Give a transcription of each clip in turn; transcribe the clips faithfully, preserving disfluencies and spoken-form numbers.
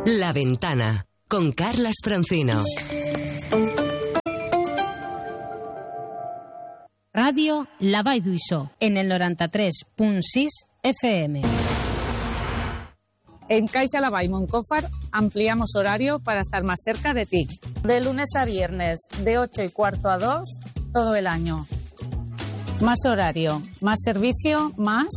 La Ventana, con Carlas Francino. Radio La Vall d'Uixó, en el noranta-tres punt sis F M. En Caixa Laval Moncófar ampliamos horario para estar más cerca de ti. De lunes a viernes, de ocho y cuarto a dos, todo el año. Más horario, más servicio, más...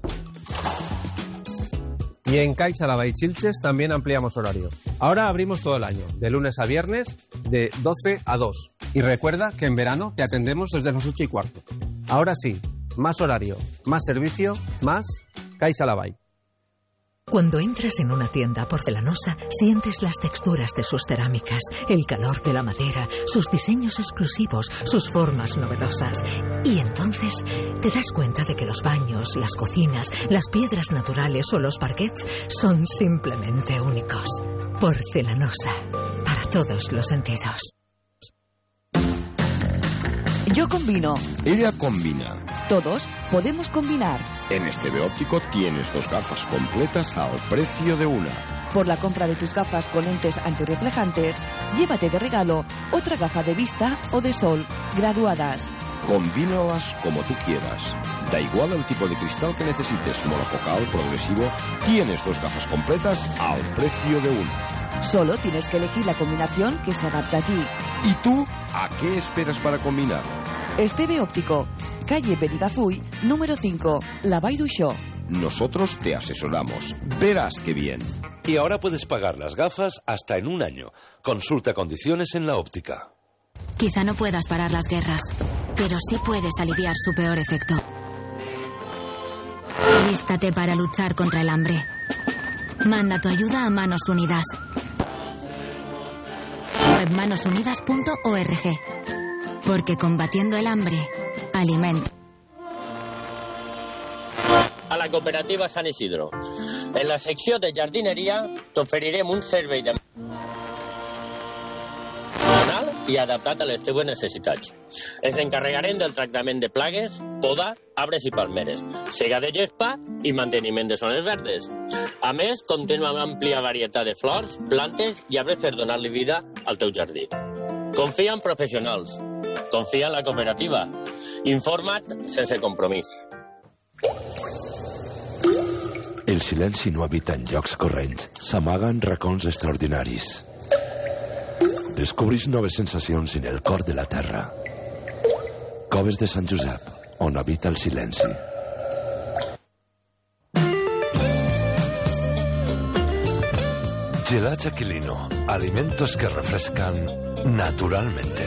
Y en Caixa Laval Chilches también ampliamos horario. Ahora abrimos todo el año, de lunes a viernes, de doce a dos. Y recuerda que en verano te atendemos desde las ocho y cuarto. Ahora sí, más horario, más servicio, más Caixa Laval. Cuando entras en una tienda porcelanosa, sientes las texturas de sus cerámicas, el calor de la madera, sus diseños exclusivos, sus formas novedosas. Y entonces te das cuenta de que los baños, las cocinas, las piedras naturales o los parquets son simplemente únicos. Porcelanosa, para todos los sentidos. Yo combino. Ella combina. Todos podemos combinar. En Esteve Óptico tienes dos gafas completas al precio de una. Por la compra de tus gafas con lentes antirreflejantes, llévate de regalo otra gafa de vista o de sol graduadas. Combínalas como tú quieras. Da igual el tipo de cristal que necesites, monofocal, progresivo, tienes dos gafas completas al precio de una. Solo tienes que elegir la combinación que se adapta a ti. ¿Y tú a qué esperas para combinar? Esteve Óptico, calle Benigafuy, número cinco, La Vall d'Uixó. Nosotros te asesoramos. Verás qué bien. Y ahora puedes pagar las gafas hasta en un año. Consulta condiciones en la óptica. Quizá no puedas parar las guerras, pero sí puedes aliviar su peor efecto. Alístate para luchar contra el hambre. Manda tu ayuda a Manos Unidas. Web manos unidas punto org. Porque combatiendo el hambre, alimenta. A la cooperativa Sant Isidro. En la secció de jardineria t'oferirem un servei de personal i adaptat a les teves necessitats. Ens encarregarem del tractament de plagues, poda, arbres i palmeres, sega de gespa i manteniment de zones verdes. A més, comptem amb àmplia varietat de flors, plantes i arbres per donar-li vida al teu jardí. Confia en professionals. Confia en la cooperativa. Informa't sense compromís. El silenci no habita en llocs corrents. S'amaga en racons extraordinaris. Descobrís noves sensacions en el cor de la terra. Coves de Sant Josep, on habita el silenci. Gelats Aquilino, alimentos que refrescan naturalmente.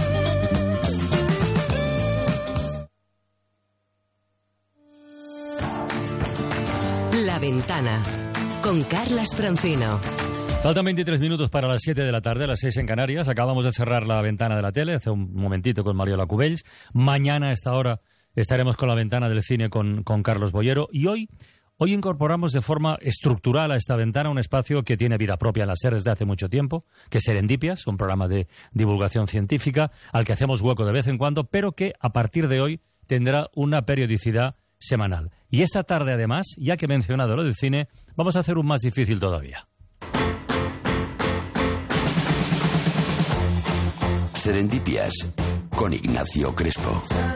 La Ventana, con Carlas Francino. Faltan veintitrés minutos para las siete de la tarde, a las seis en Canarias. Acabamos de cerrar La Ventana de la tele hace un momentito con Mariola Cubells. Mañana a esta hora estaremos con La Ventana del cine con, con Carlos Boyero. Y hoy, hoy incorporamos de forma estructural a esta ventana un espacio que tiene vida propia en la SER desde hace mucho tiempo, que es Serendipias, un programa de divulgación científica al que hacemos hueco de vez en cuando, pero que a partir de hoy tendrá una periodicidad semanal. Y esta tarde, además, ya que he mencionado lo del cine, vamos a hacer un más difícil todavía. Serendipias, con Ignacio Crespo.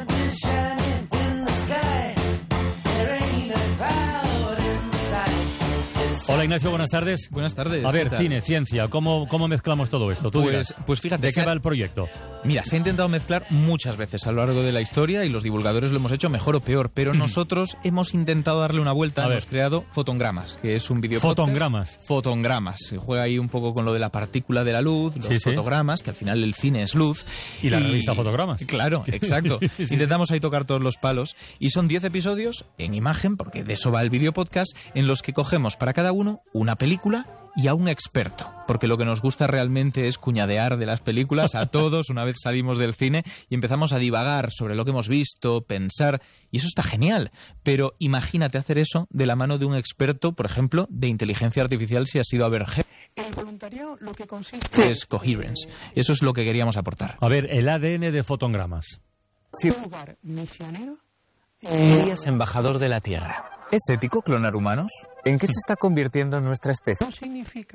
Hola Ignacio, buenas tardes. Buenas tardes. A ver, cine, ciencia, ¿cómo, cómo mezclamos todo esto? Tú pues, dirás, pues fíjate, ¿de qué va el proyecto? Mira, se ha intentado mezclar muchas veces a lo largo de la historia y los divulgadores lo hemos hecho mejor o peor, pero nosotros hemos intentado darle una vuelta. A hemos ver. creado Fotongramas, que es un video Fotongramas. Fotongramas. Se juega ahí un poco con lo de la partícula de la luz, los sí, fotogramas, sí. que al final el cine es luz. Y la y... revista Fotogramas. Claro, exacto. sí, sí. Intentamos ahí tocar todos los palos y son diez episodios en imagen, porque de eso va el video podcast, en los que cogemos para cada uno una película y a un experto, porque lo que nos gusta realmente es cuñadear de las películas a todos una vez salimos del cine y empezamos a divagar sobre lo que hemos visto, pensar, y eso está genial, pero imagínate hacer eso de la mano de un experto, por ejemplo, de inteligencia artificial si has ido a ver El voluntariado lo que consiste es Coherence. Eso es lo que queríamos aportar. A ver, el A D N de Fotongramas. Si un lugar misionero Elías, embajador de la Tierra. ¿Es ético clonar humanos? ¿En qué se está convirtiendo nuestra especie? No significa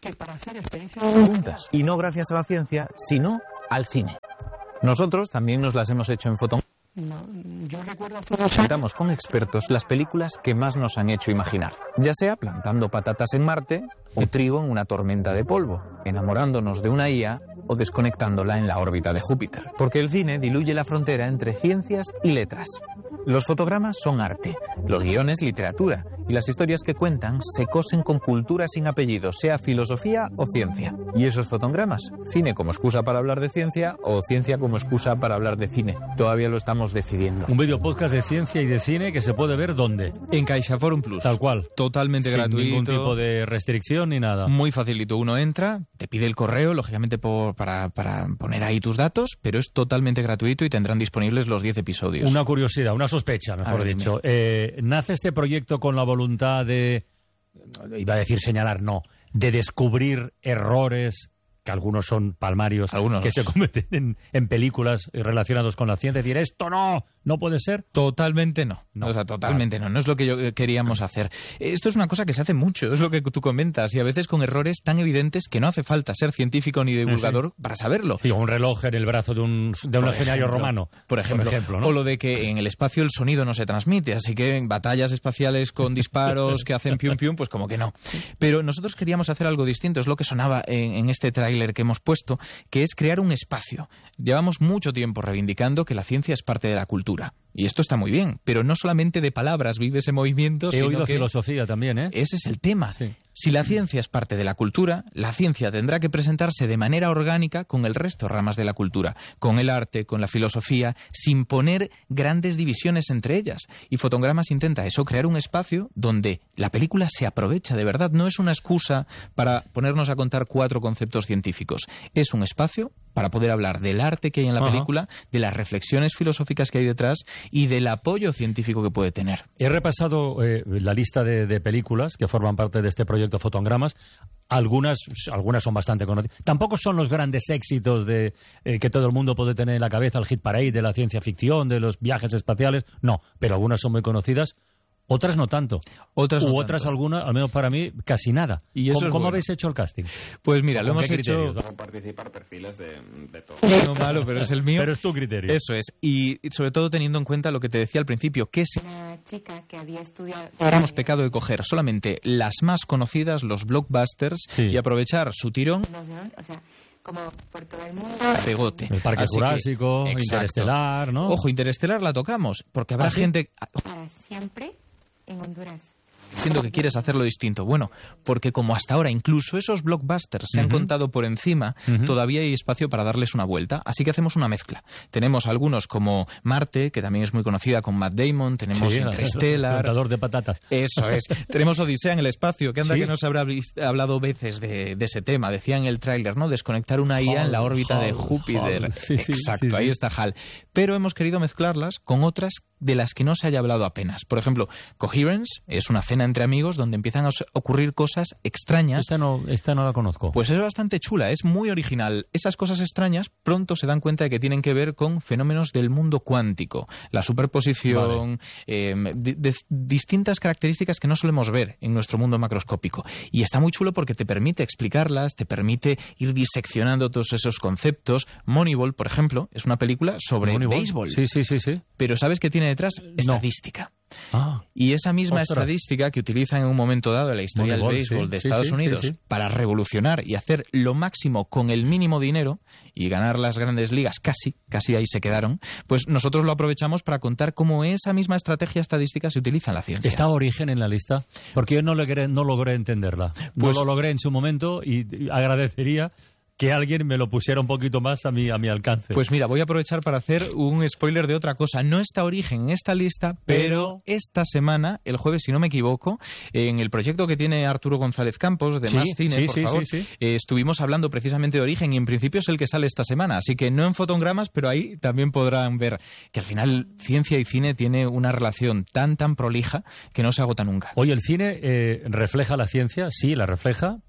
que para hacer experiencias Juntas. Y no gracias a la ciencia, sino al cine. Nosotros también nos las hemos hecho en Fotón. No, yo recuerdo hace unos años. Comentamos con expertos las películas que más nos han hecho imaginar, ya sea plantando patatas en Marte o trigo en una tormenta de polvo, enamorándonos de una I A o desconectándola en la órbita de Júpiter. Porque el cine diluye la frontera entre ciencias y letras. Los fotogramas son arte, los guiones literatura, y las historias que cuentan se cosen con cultura sin apellido, sea filosofía o ciencia. Y esos fotogramas, cine como excusa para hablar de ciencia o ciencia como excusa para hablar de cine. Todavía lo estamos decidiendo. Un video podcast de ciencia y de cine que se puede ver ¿dónde? En CaixaForum Plus. Tal cual. Totalmente Sin gratuito. ningún tipo de restricción ni nada. Muy facilito. Uno entra, te pide el correo, lógicamente por, para, para poner ahí tus datos, pero es totalmente gratuito y tendrán disponibles los diez episodios. Una curiosidad, una sospecha, mejor ver, dicho. Eh, ¿Nace este proyecto con la voluntad de, iba a decir señalar, no, de descubrir errores, que algunos son palmarios, algunos que se cometen en, en películas relacionados con la ciencia? Es decir, esto no, no puede ser. Totalmente no. no. O sea, totalmente no. No es lo que yo queríamos hacer. Esto es una cosa que se hace mucho, es lo que tú comentas, y a veces con errores tan evidentes que no hace falta ser científico ni divulgador sí. para saberlo. Sí, un reloj en el brazo de un, de un legionario romano. Por ejemplo. Por ejemplo, ¿no? O lo de que en el espacio el sonido no se transmite, así que en batallas espaciales con disparos que hacen pium pium, pues como que no. Pero nosotros queríamos hacer algo distinto, es lo que sonaba en, en este tráiler que hemos puesto, que es crear un espacio. Llevamos mucho tiempo reivindicando que la ciencia es parte de la cultura. Y esto está muy bien, pero no solamente de palabras vive ese movimiento. He sino oído que filosofía también, ¿eh? Ese es el tema. Sí. Si la ciencia es parte de la cultura, la ciencia tendrá que presentarse de manera orgánica con el resto de ramas de la cultura, con el arte, con la filosofía, sin poner grandes divisiones entre ellas. Y Fotogramas intenta eso, crear un espacio donde la película se aprovecha de verdad. No es una excusa para ponernos a contar cuatro conceptos científicos. Es un espacio para poder hablar del arte que hay en la Ajá. película, de las reflexiones filosóficas que hay detrás y del apoyo científico que puede tener. He repasado eh, la lista de, de películas que forman parte de este proyecto Fotogramas. Algunas, algunas son bastante conocidas. Tampoco son los grandes éxitos de eh, que todo el mundo puede tener en la cabeza, el hit parade de la ciencia ficción, de los viajes espaciales. No, pero algunas son muy conocidas. Otras no tanto. Otras U no otras tanto. algunas, al menos para mí, casi nada. Y eso ¿Cómo, es cómo bueno. habéis hecho el casting? Pues mira, ¿Con lo hemos qué hecho... criterios? Participar perfiles de, de todo. No malo, pero es el mío. Pero es tu criterio. Eso es. Y sobre todo teniendo en cuenta lo que te decía al principio, que si Una chica que había estudiado... hemos pecado de coger solamente las más conocidas, los blockbusters, Sí. y aprovechar su tirón No sé dónde, o sea, como por todo el mundo. a pegote. El Parque Así que- Jurásico, Exacto. Interestelar, ¿no? Ojo, Interestelar la tocamos, porque habrá ¿Ah, sí? gente Para siempre en Honduras. diciendo que quieres hacerlo distinto. Bueno, porque como hasta ahora incluso esos blockbusters se han Ujú. contado por encima, Ujú. todavía hay espacio para darles una vuelta. Así que hacemos una mezcla. Tenemos algunos como Marte, que también es muy conocida con Matt Damon. Tenemos Sí, el Interstellar. plantador de patatas. Eso es. Tenemos Odisea en el espacio, que anda ¿Sí? que no se habrá vis- hablado veces de, de ese tema. Decía en el tráiler, ¿no? Desconectar una I A en la Hal, órbita de Hal, Júpiter. Hal. Sí, sí, Exacto, sí, sí. ahí está Hal. Pero hemos querido mezclarlas con otras de las que no se haya hablado apenas. Por ejemplo, Coherence es una cena entre amigos donde empiezan a os- ocurrir cosas extrañas. Esta no, esta no la conozco. Pues es bastante chula, es muy original. Esas cosas extrañas pronto se dan cuenta de que tienen que ver con fenómenos del mundo cuántico, la superposición, eh, di- de- distintas características que no solemos ver en nuestro mundo macroscópico. Y está muy chulo porque te permite explicarlas, te permite ir diseccionando todos esos conceptos. Moneyball, por ejemplo, es una película sobre Moneyball. béisbol. Sí, sí, sí, sí. Pero ¿sabes qué tiene detrás? Estadística. Ah, Y esa misma Ostras. estadística que utilizan en un momento dado en la historia del Moneyball, béisbol sí, de sí, Estados sí, Unidos sí, sí. para revolucionar y hacer lo máximo con el mínimo dinero y ganar las grandes ligas, casi, casi ahí se quedaron, pues nosotros lo aprovechamos para contar cómo esa misma estrategia estadística se utiliza en la ciencia. ¿está Origen en la lista? Porque yo no logré, no logré entenderla. No Pues- lo logré en su momento y y agradecería que alguien me lo pusiera un poquito más a mi, a mi alcance. Pues mira, voy a aprovechar para hacer un spoiler de otra cosa. No está Origen en esta lista, pero esta semana, el jueves, si no me equivoco, en el proyecto que tiene Arturo González Campos, de Sí, Más Cine, sí, por sí, favor, sí, sí. eh, estuvimos hablando precisamente de Origen y en principio es el que sale esta semana. Así que no en fotogramas, pero ahí también podrán ver que al final ciencia y cine tiene una relación tan, tan prolija que no se agota nunca. Oye, ¿el cine eh, refleja la ciencia? Sí, la refleja.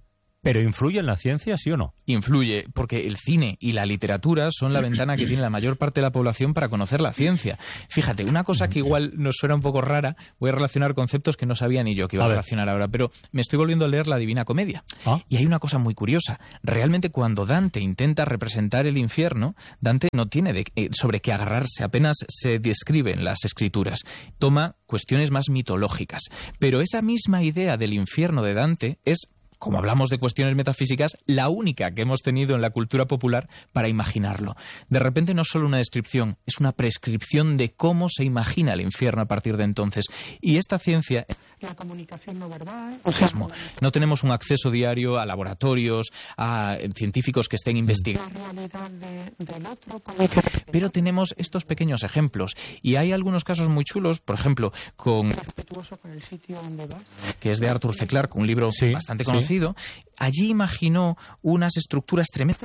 ¿Pero influye en la ciencia, sí o no? Influye, porque el cine y la literatura son la ventana que tiene la mayor parte de la población para conocer la ciencia. Fíjate, una cosa que igual nos suena un poco rara, voy a relacionar conceptos que no sabía ni yo que iba a, a relacionar ahora, pero me estoy volviendo a leer la Divina Comedia. ¿Ah? Y hay una cosa muy curiosa. Realmente cuando Dante intenta representar el infierno, Dante no tiene de, eh, sobre qué agarrarse, apenas se describe en las escrituras. Toma cuestiones más mitológicas. Pero esa misma idea del infierno de Dante es, como hablamos de cuestiones metafísicas, la única que hemos tenido en la cultura popular para imaginarlo. De repente no es solo una descripción, es una prescripción de cómo se imagina el infierno a partir de entonces. Y esta ciencia... La comunicación no verbal... O sea, no tenemos un acceso diario a laboratorios, a científicos que estén investigando. La realidad de, del otro, pero tenemos estos pequeños ejemplos. Y hay algunos casos muy chulos, por ejemplo, con... Respetuoso con el sitio donde vas. Que es de Arthur C. Clarke, un libro sí, bastante conocido. Sí. Allí imaginó unas estructuras tremendas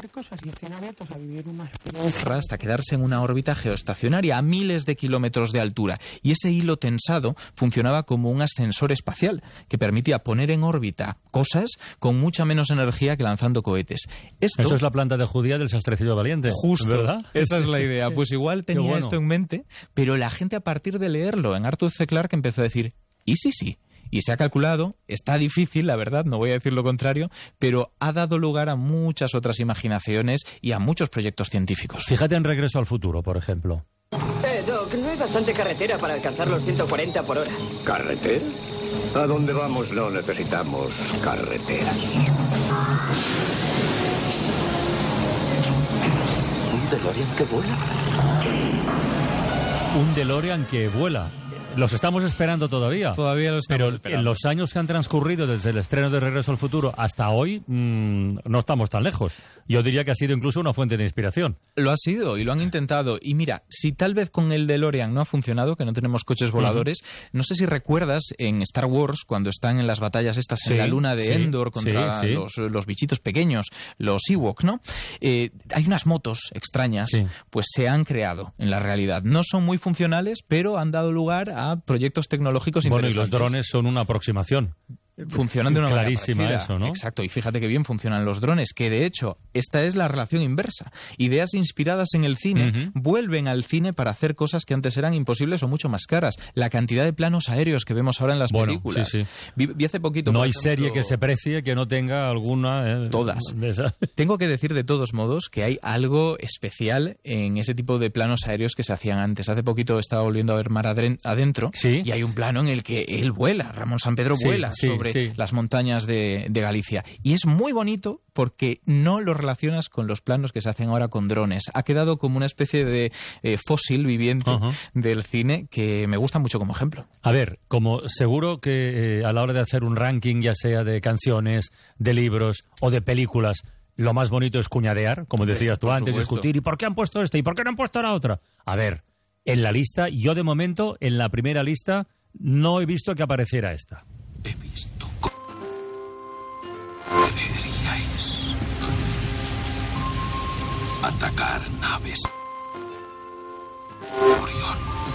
hasta quedarse en una órbita geoestacionaria a miles de kilómetros de altura. Y ese hilo tensado funcionaba como un ascensor espacial que permitía poner en órbita cosas con mucha menos energía que lanzando cohetes. Esto, Eso es la planta de judía del sastrecillo valiente. Justo, ¿verdad? Esa es la idea. Sí. Pues igual tenía bueno. esto en mente, pero la gente a partir de leerlo en Arthur C. Clarke empezó a decir, ¿y sí, sí? Y se ha calculado, está difícil, la verdad, no voy a decir lo contrario, pero ha dado lugar a muchas otras imaginaciones y a muchos proyectos científicos. Fíjate en Regreso al Futuro, por ejemplo. Eh, Doc, no hay bastante carretera para alcanzar los ciento cuarenta por hora. ¿Carretera? A donde vamos no necesitamos carreteras. ¿Un DeLorean que vuela? Un DeLorean que vuela. Los estamos esperando todavía. Todavía los estamos Pero esperando. En los años que han transcurrido desde el estreno de Regreso al Futuro hasta hoy, mmm, no estamos tan lejos. Yo diría que ha sido incluso una fuente de inspiración. Lo ha sido y lo han intentado. Y mira, si tal vez con el DeLorean no ha funcionado, que no tenemos coches voladores, uh-huh. no sé si recuerdas en Star Wars, cuando están en las batallas estas sí, en la luna de sí, Endor contra sí, sí. Los, los bichitos pequeños, los Ewok, ¿no? Eh, hay unas motos extrañas, sí. pues se han creado en la realidad. No son muy funcionales, pero han dado lugar a a proyectos tecnológicos bueno, interesantes. Bueno, y los drones son una aproximación. Funcionan de una manera clarísima parecida. Eso, ¿no? Exacto, y fíjate que bien funcionan los drones, que de hecho, esta es la relación inversa. Ideas inspiradas en el cine uh-huh. vuelven al cine para hacer cosas que antes eran imposibles o mucho más caras. La cantidad de planos aéreos que vemos ahora en las bueno, películas. Sí, sí. Vi, vi hace poquito... No hay ejemplo, serie que se precie que no tenga alguna... Eh, todas. De esa. Tengo que decir de todos modos que hay algo especial en ese tipo de planos aéreos que se hacían antes. Hace poquito estaba volviendo a ver Mar Adentro ¿Sí? y hay un plano en el que él vuela, Ramón Sampedro sí, vuela sí, sobre sí. las montañas De, de Galicia. Y es muy bonito porque no lo relacionas con los planos que se hacen ahora con drones. Ha quedado como una especie de eh, fósil viviente uh-huh. del cine que me gusta mucho como ejemplo. A ver, como seguro que eh, a la hora de hacer un ranking, ya sea de canciones, de libros o de películas, lo más bonito es cuñadear, como decías tú Por antes, supuesto. discutir. ¿Y por qué han puesto esta? ¿Y por qué no han puesto la otra? A ver, en la lista, yo de momento, en la primera lista, no he visto que apareciera esta. He visto... Deberíais atacar naves Orión.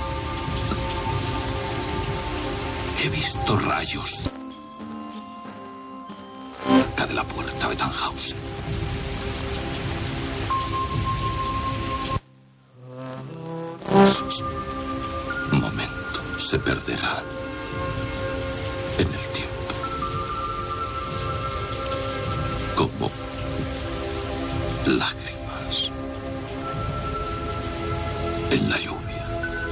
He visto rayos cerca de la puerta de Tannhausen. Esos momentos se perderán en el tiempo. Como lágrimas en la lluvia.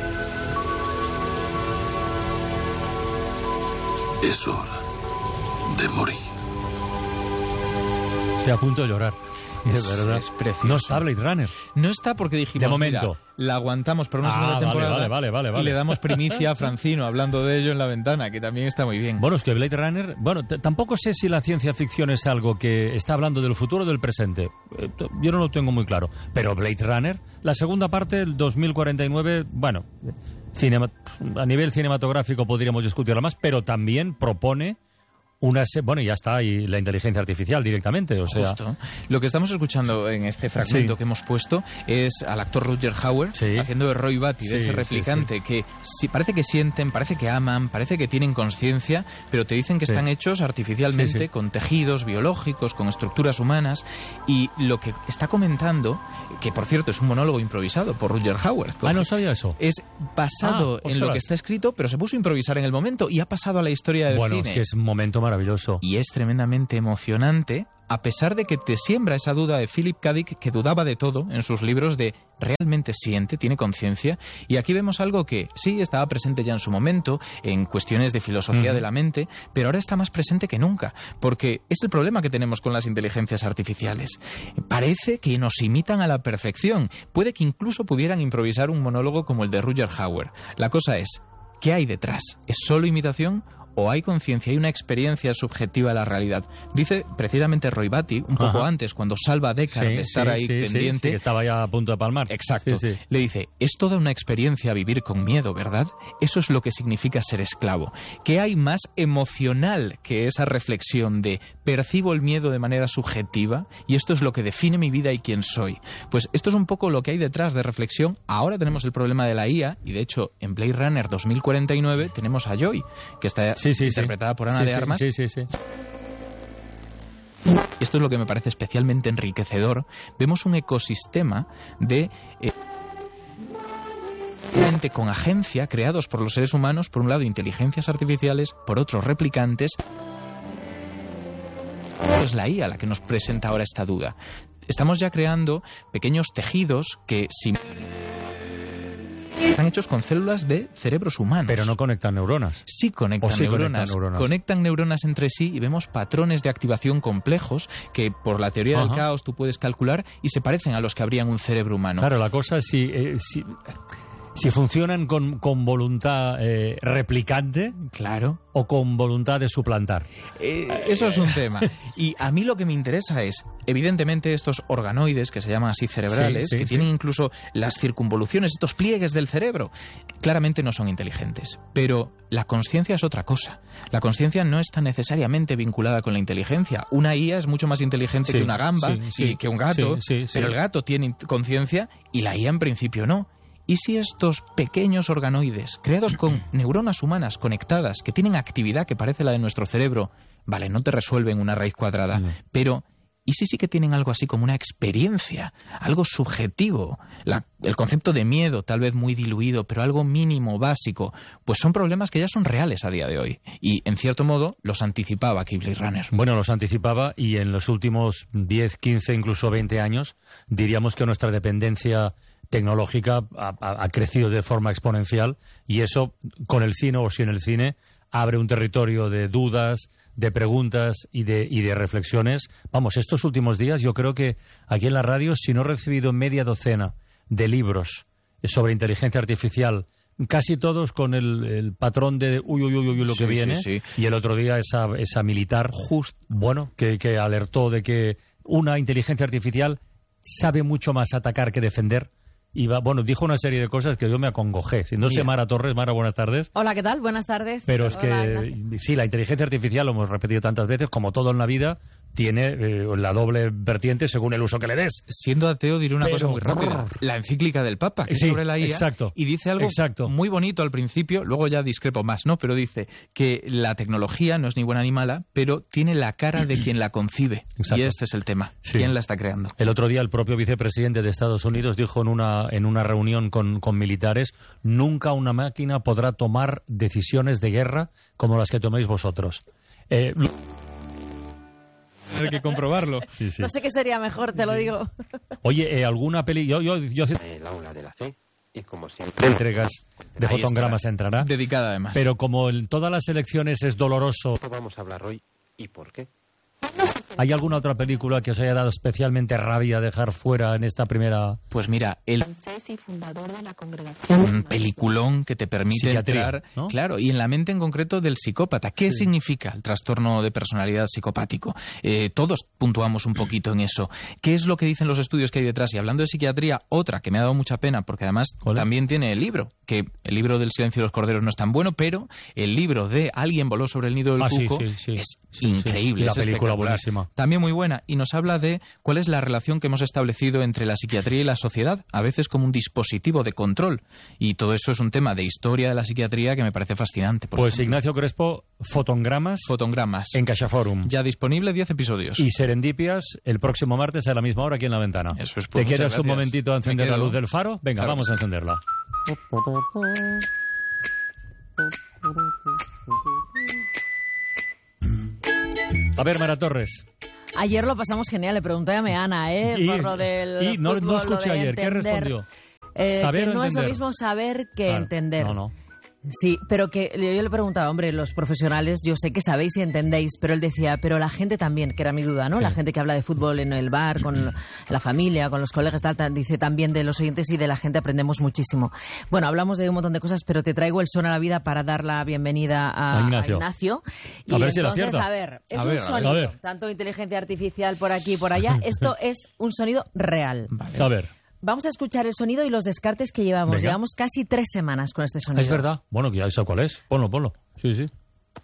Es hora de morir. Estoy a punto de llorar. Es, es verdad. Es precioso. No está Blade Runner. No está porque dijimos, de momento, mira, la aguantamos por una ah, segunda temporada vale, vale, vale, vale. y le damos primicia a Francino hablando de ello en La Ventana, que también está muy bien. Bueno, es que Blade Runner... Bueno, t- tampoco sé si la ciencia ficción es algo que está hablando del futuro o del presente. Eh, t- yo no lo tengo muy claro. Pero Blade Runner, la segunda parte, el dos mil cuarenta y nueve, bueno, cinema- a nivel cinematográfico podríamos discutirla más, pero también propone Una se- bueno, y ya está, y la inteligencia artificial directamente, o sea... Justo. Lo que estamos escuchando en este fragmento Sí. que hemos puesto es al actor Rutger Hauer Sí. haciendo de Roy Batty, de Sí, ese sí, replicante que sí, parece que sienten, parece que aman, parece que tienen conciencia, pero te dicen que Sí. están hechos artificialmente, Sí, sí. con tejidos biológicos, con estructuras humanas, y lo que está comentando, que por cierto es un monólogo improvisado por Rutger Hauer. Ah, no sabía eso. Es basado Ah, en lo ostras. que está escrito, pero se puso a improvisar en el momento y ha pasado a la historia del Bueno, cine. es que es un momento maravilloso. Y es tremendamente emocionante, a pesar de que te siembra esa duda de Philip K. Dick, que dudaba de todo en sus libros, de realmente siente, tiene conciencia. Y aquí vemos algo que sí estaba presente ya en su momento, en cuestiones de filosofía Ujú. de la mente, pero ahora está más presente que nunca, porque es el problema que tenemos con las inteligencias artificiales. Parece que nos imitan a la perfección. Puede que incluso pudieran improvisar un monólogo como el de Rutger Hauer. La cosa es, ¿qué hay detrás? ¿Es solo imitación? ¿O hay conciencia, hay una experiencia subjetiva de la realidad? Dice precisamente Roy Batty, un poco Ajá. antes, cuando salva a Deckard Sí, de estar sí, ahí sí, sí, pendiente. sí, que estaba ya a punto de palmar. Exacto. Sí, sí. Le dice, es toda una experiencia vivir con miedo, ¿verdad? Eso es lo que significa ser esclavo. ¿Qué hay más emocional que esa reflexión de percibo el miedo de manera subjetiva y esto es lo que define mi vida y quién soy? Pues esto es un poco lo que hay detrás de reflexión. Ahora tenemos el problema de la I A y de hecho en Blade Runner dos mil cuarenta y nueve tenemos a Joy, que está Sí, sí, sí. interpretada por Ana Sí, de sí, Armas. Sí, sí, sí. Esto es lo que me parece especialmente enriquecedor. Vemos un ecosistema de... eh, con agencia, creados por los seres humanos, por un lado inteligencias artificiales, por otro replicantes. Es la I A la que nos presenta ahora esta duda. Estamos ya creando pequeños tejidos que si... están hechos con células de cerebros humanos. Pero no conectan neuronas. Sí conectan, O sí conectan neuronas. neuronas. Conectan neuronas entre sí y vemos patrones de activación complejos que por la teoría Ajá. del caos tú puedes calcular y se parecen a los que habrían un cerebro humano. Claro, la cosa es si, eh, si, si funcionan con, con voluntad eh, replicante, claro, o con voluntad de suplantar. Eh, eso es un tema. Y a mí lo que me interesa es, evidentemente, estos organoides, que se llaman así cerebrales, Sí, sí, que sí. tienen incluso las circunvoluciones, estos pliegues del cerebro, claramente no son inteligentes. Pero la conciencia es otra cosa. La conciencia no está necesariamente vinculada con la inteligencia. Una I A es mucho más inteligente Sí, que una gamba sí, sí. y que un gato, Sí, sí, sí. pero el gato tiene in- conciencia y la I A en principio no. ¿Y si estos pequeños organoides, creados con neuronas humanas conectadas, que tienen actividad que parece la de nuestro cerebro, vale, no te resuelven una raíz cuadrada, No. pero ¿y si sí que tienen algo así como una experiencia, algo subjetivo? La- el concepto de miedo, tal vez muy diluido, pero algo mínimo, básico, pues son problemas que ya son reales a día de hoy. Y, en cierto modo, los anticipaba aquí Blade Runner. Bueno, los anticipaba y en los últimos diez, quince, incluso veinte años, diríamos que nuestra dependencia tecnológica ha, ha- ha crecido de forma exponencial y eso, con el cine o sin el cine, abre un territorio de dudas, de preguntas y de, y de reflexiones. Vamos, estos últimos días yo creo que aquí en la radio, si no he recibido media docena de libros sobre inteligencia artificial, casi todos con el, el patrón de uy, uy, uy, uy, lo Sí, que viene, sí, sí. y el otro día esa, esa militar, just, bueno, que, que alertó de que una inteligencia artificial sabe mucho más atacar que defender. Y va, bueno, dijo una serie de cosas que yo me acongojé. Si no sé, Mira. Mara Torres, Mara, buenas tardes. Hola, ¿qué tal? Buenas tardes. Pero es Hola, que, Ignacio. sí, la inteligencia artificial, lo hemos repetido tantas veces, como todo en la vida, tiene eh, la doble vertiente según el uso que le des. Siendo ateo, diré una Pero- cosa muy rápida. La encíclica del Papa, que Sí, es sobre la I A, exacto. y dice algo Exacto. muy bonito al principio, luego ya discrepo más, ¿no? Pero dice que la tecnología no es ni buena ni mala, pero tiene la cara de quien la concibe. Exacto. Y este es el tema. Sí. ¿Quién la está creando? El otro día el propio vicepresidente de Estados Unidos dijo en una, en una reunión con, con militares, nunca una máquina podrá tomar decisiones de guerra como las que toméis vosotros. Eh, lo- Hay que comprobarlo. Sí, sí. No sé qué sería mejor, te lo digo. Oye, eh, ¿alguna peli? Yo, yo, yo El aula de la fe. Y como siempre... entregas de Ahí fotogramas estará. entrará. Dedicada además. Pero como en todas las elecciones es doloroso. Vamos a hablar hoy. ¿Y por qué? Nos ¿Hay alguna otra película que os haya dado especialmente rabia dejar fuera en esta primera...? Pues mira, el Francés y fundador de la congregación. un peliculón que te permite Psiquiatría, entrar, ¿no? claro, y en la mente en concreto del psicópata. ¿Qué Sí. significa el trastorno de personalidad psicopático? Eh, todos puntuamos un poquito en eso. ¿Qué es lo que dicen los estudios que hay detrás? Y hablando de psiquiatría, otra que me ha dado mucha pena, porque además ¿Hola? también tiene el libro, que el libro del silencio de los corderos no es tan bueno, pero el libro de Alguien voló sobre el nido del Ah, sí, cuco sí, sí. es Sí, increíble. sí. Y la es película espectacular. buenísima. También muy buena, y nos habla de cuál es la relación que hemos establecido entre la psiquiatría y la sociedad, a veces como un dispositivo de control. Y todo eso es un tema de historia de la psiquiatría que me parece fascinante. por Pues ejemplo. Ignacio Crespo, Fotogramas Fotogramas. en CaixaForum. Ya disponible diez episodios. Y Serendipias el próximo martes a la misma hora aquí en La Ventana. Eso es, pues, ¿Te muchas quieres un gracias. momentito a Me encender la quedo. luz del faro? Venga, Claro. vamos a encenderla. A ver, Mara Torres. Ayer lo pasamos genial, le pregunté a Meana, ¿eh? Y- por lo del y no- no fútbol, lo escuché de ayer, ¿qué entender. respondió? Eh, ¿Saber que o no es lo entender? mismo saber que Claro. entender. No, no. Sí, pero que yo le preguntaba, hombre, los profesionales, yo sé que sabéis y entendéis, pero él decía, pero la gente también, que era mi duda, ¿no? Sí. La gente que habla de fútbol en el bar, con la familia, con los colegas, tal, tal, dice también de los oyentes y de la gente aprendemos muchísimo. Bueno, hablamos de un montón de cosas, pero te traigo el son a la vida para dar la bienvenida a, A Ignacio. a Ignacio. A Y ver si la entonces, acierta. a ver, es A un ver, a ver. sonido, A ver. tanto inteligencia artificial por aquí y por allá, esto es un sonido real. A ver. Vamos a escuchar el sonido y los descartes que llevamos. Venga. Llevamos casi tres semanas con este sonido. Es verdad. Bueno, que ya sé cuál es. Ponlo, ponlo. Sí, sí.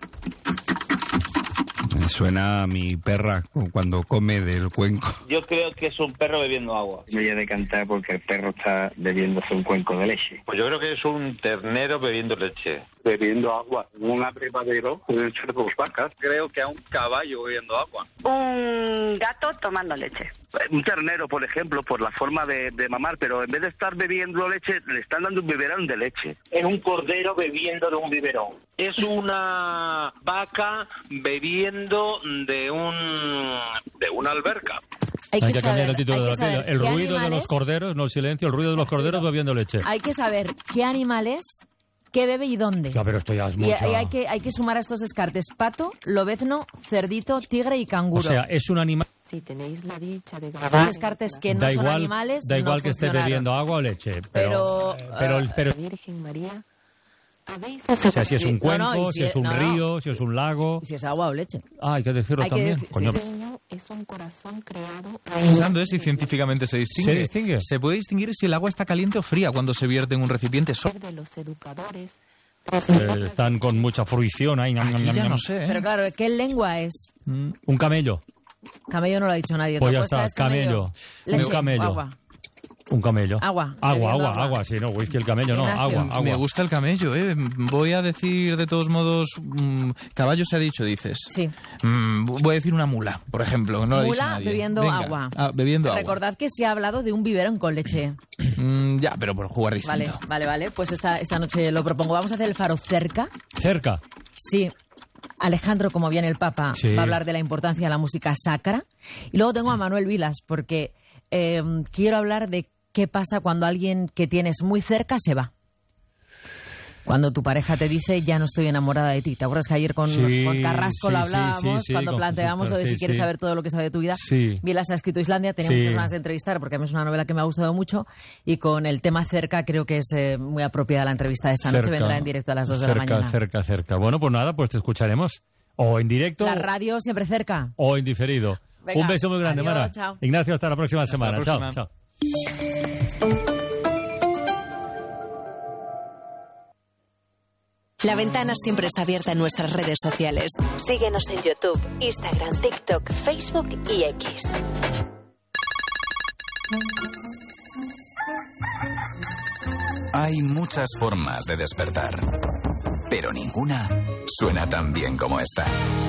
Me suena a mi perra cuando come del cuenco. Yo creo que es un perro bebiendo agua. Me voy a decantar porque el perro está bebiéndose un cuenco de leche. Pues yo creo que es un ternero bebiendo leche. Bebiendo agua. Un abrevadero pueden ser dos vacas. Creo que a un caballo bebiendo agua. Un gato tomando leche. Un ternero, por ejemplo, por la forma de, de mamar, pero en vez de estar bebiendo leche, le están dando un biberón de leche. Es un cordero bebiendo de un biberón. Es una vaca bebiendo de un de una alberca. Hay que, Hay que cambiar saber, el título hay de que la tele. saber El qué ruido de animales- los corderos, no el silencio, el ruido de los corderos bebiendo leche. Hay que saber qué animales, qué bebe y dónde. Ya, pero esto ya es Y, mucho. y hay, que, hay que sumar a estos descartes pato, lobezno, cerdito, tigre y O canguro. sea, es un animal. Si tenéis la dicha de Estos grabar... descartes que no Da son igual, animales da igual no que esté funcionaron. bebiendo agua o leche. Pero, Pero, pero, ah, pero, La Virgen María, habéis o sea, si es un Sí, no, cuenco, no, y si si es un no, no. río, si es un lago. Si es agua o leche. Ah, hay que decirlo Hay que también. decir- Coño. sí, El niño es un corazón creado... Pensando es si científicamente se distingue. ¿Se distingue? Se puede distinguir si el agua está caliente o fría cuando se vierte en un recipiente. So- de los educadores... Eh, están con mucha fruición ahí. ñam, Aquí ñam, ya ñam. no sé, ¿eh? Pero claro, ¿qué lengua es? Mm, Un camello. Camello no lo ha dicho nadie. Pues Tu ya apuesta está, es camello. camello. Leche, Un camello. agua. Un camello. Agua, Agua, bebiendo agua, agua. agua. Sí, no, whisky el camello, no. Ignacio. Agua, agua. Me gusta el camello, ¿eh? Voy a decir, de todos modos, mm, caballo se ha dicho, dices. Sí. Mm, voy a decir una mula, por ejemplo. No lo ha dicho Mula nadie. bebiendo Venga. agua. Ah, bebiendo agua. Recordad que se ha hablado de un biberón con leche. Mm, ya, pero por jugar Vale, distinto. vale, vale. Pues esta, esta noche lo propongo. Vamos a hacer el faro cerca. Cerca. Sí. Alejandro, como viene el Papa, Sí. va a hablar de la importancia de la música sacra. Y luego tengo a Manuel Vilas, porque eh, quiero hablar de qué pasa cuando alguien que tienes muy cerca se va. Cuando tu pareja te dice, ya no estoy enamorada de ti. ¿Te acuerdas que ayer con, Sí, con Carrasco sí, lo sí, hablábamos? sí, sí, cuando con planteamos lo de Jesús, si sí, quieres sí. saber todo lo que sabe de tu vida. Sí. Vilas ha escrito Islandia, tenía Sí. muchas ganas de entrevistar porque a mí es una novela que me ha gustado mucho y con el tema cerca creo que es eh, muy apropiada la entrevista de esta noche. Cerca. Vendrá en directo a las dos de cerca, la mañana. Cerca, cerca. Bueno, pues nada, pues te escucharemos. O en directo La radio siempre cerca. o en diferido. Venga, Un beso muy grande, adiós, Mara. chao. Ignacio, hasta la próxima Hasta la semana. próxima. Chao, chao. La Ventana siempre está abierta en nuestras redes sociales. Síguenos en YouTube, Instagram, TikTok, Facebook y X. Hay muchas formas de despertar, pero ninguna suena tan bien como esta.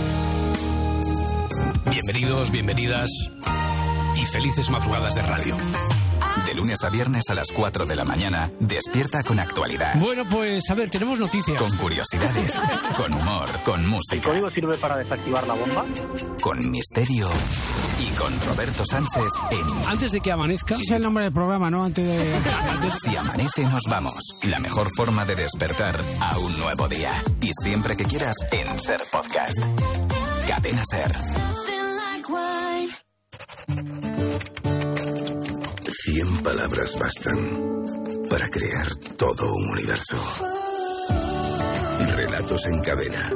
Bienvenidos, bienvenidas y felices madrugadas de radio. De lunes a viernes a las cuatro de la mañana, despierta con actualidad. Bueno, pues a ver, tenemos noticias. Con curiosidades, con humor, con música. ¿El código sirve para desactivar la bomba? Con misterio y con Roberto Sánchez en Antes de que amanezca. Es el nombre del programa, ¿no? Antes de... Si amanece nos vamos. La mejor forma de despertar a un nuevo día. Y siempre que quieras en Ser Podcast. Cadena Ser. Cien palabras bastan para crear todo un universo. Relatos en cadena.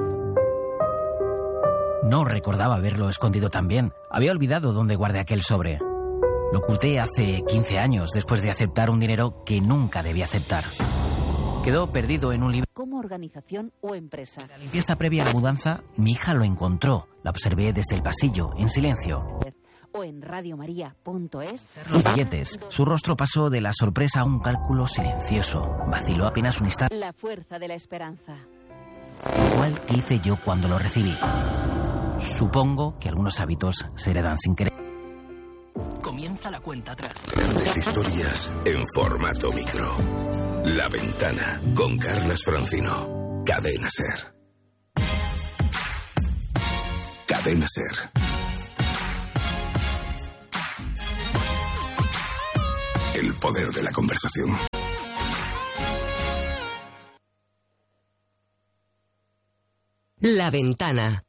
No recordaba haberlo escondido tan bien. Había olvidado dónde guardé aquel sobre. Lo oculté hace quince años, después de aceptar un dinero que nunca debía aceptar. Quedó perdido en un libro. Como organización o empresa. En la limpieza previa a la mudanza, mi hija lo encontró. La observé desde el pasillo, en silencio. O en radiomaria punto es. Los billetes. Su rostro pasó de la sorpresa a un cálculo silencioso. Vaciló apenas un instante. La fuerza de la esperanza. Igual que hice yo cuando lo recibí. Supongo que algunos hábitos se heredan sin querer. Comienza la cuenta atrás. Grandes historias en formato micro. La Ventana con Carlas Francino. Cadena Ser. Cadena Ser. El poder de la conversación. La Ventana